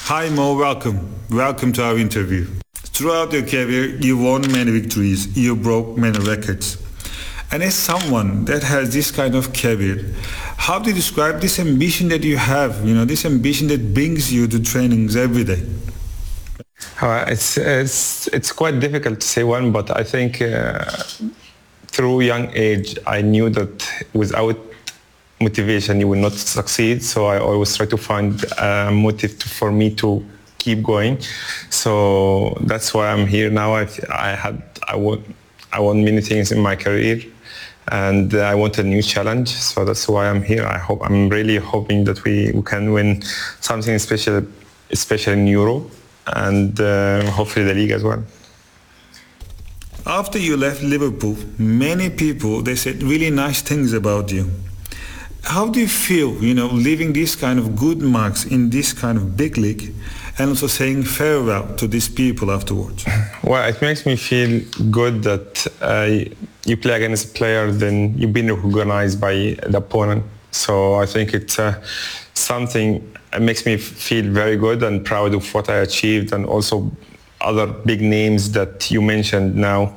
Hi Mo, welcome. Welcome to our interview. Throughout your career, you won many victories, you broke many records. And as someone that has this kind of career, how do you describe this ambition that you have, this ambition that brings you to trainings every day? It's quite difficult to say one, but I think through young age, I knew that without motivation, you will not succeed. So I always try to find a motive for me to keep going. So that's why I'm here now. I want many things in my career, and I want a new challenge. So that's why I'm here. I'm really hoping that we can win something special, especially in Europe, and hopefully the league as well. After you left Liverpool, many people, they said really nice things about you. How do you feel, leaving these kind of good marks in this kind of big league and also saying farewell to these people afterwards? Well, it makes me feel good that you play against a player, then you've been recognized by the opponent. So I think it's something that makes me feel very good and proud of what I achieved, and also other big names that you mentioned now.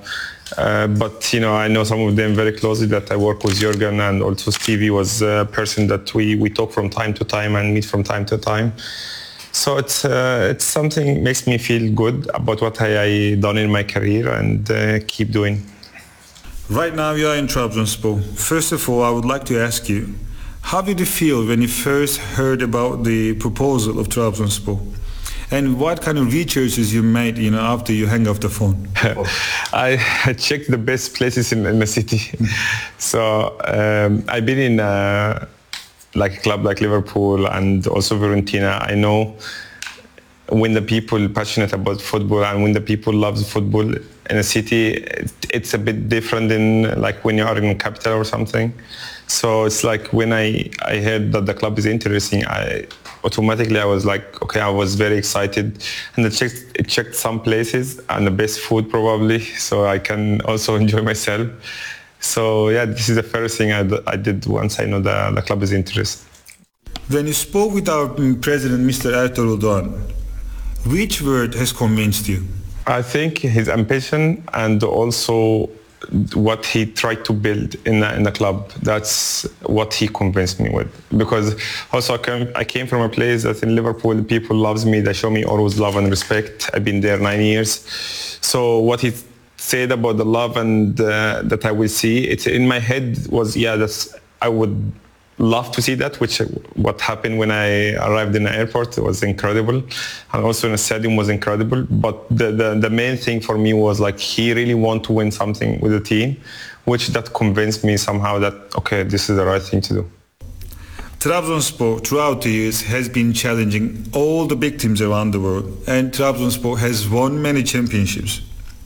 But I know some of them very closely, that I work with Jurgen, and also Stevie was a person that we talk from time to time and meet from time to time. So it's something makes me feel good about what I done in my career, and keep doing. Right now you are in Trabzonspor. First of all, I would like to ask you, how did you feel when you first heard about the proposal of Trabzonspor? And what kind of researches you made, after you hang up the phone? I checked the best places in the city. So I've been in a club like Liverpool and also Fiorentina. I know when the people passionate about football and when the people love football in a city, it's a bit different than when you are in a capital or something. So it's like when I heard that the club is interesting, automatically I was like, okay, I was very excited, and I checked some places and the best food probably, so I can also enjoy myself. So yeah, this is the first thing I did once I know the club is interested. When you spoke with our president, Mr. Ertuğrul Doğan, which word has convinced you? I think his ambition and also what he tried to build in the club. That's what he convinced me with. Because also I came from a place that in Liverpool, people loves me. They show me always love and respect. I've been there 9 years. So what he said about the love and that I will see, it's in my head was, I would love to see that, which what happened when I arrived in the airport was incredible, and also in the stadium was incredible. But the main thing for me was he really want to win something with the team, which that convinced me somehow that okay, this is the right thing to do. Trabzonspor throughout the years has been challenging all the big teams around the world, and Trabzonspor has won many championships.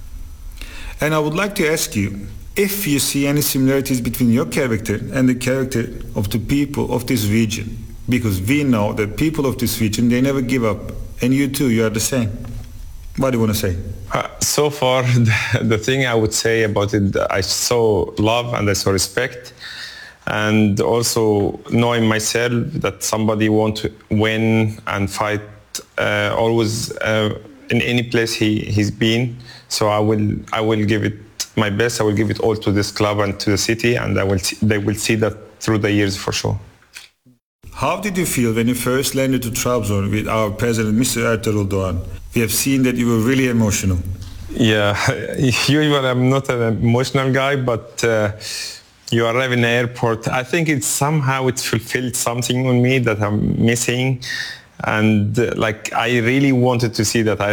And I would like to ask you if you see any similarities between your character and the character of the people of this region, because we know that people of this region, they never give up, and you too, you are the same. What do you want to say? So far, the thing I would say about it, I saw love and I saw respect, and also knowing myself that somebody want to win and fight always in any place he's been. So I will give it my best. I will give it all to this club and to the city, and they will see that through the years for sure. How did you feel when you first landed to Trabzon with our president, Mr. Ertuğrul Doğan? We have seen that you were really emotional. Yeah, usually I'm not an emotional guy, but you arrive in the airport. I think it fulfilled something on me that I'm missing. And I really wanted to see that.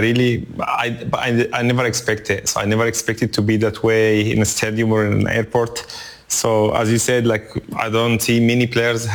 I never expected. So I never expected to be that way in a stadium or in an airport. So as you said, I don't see many players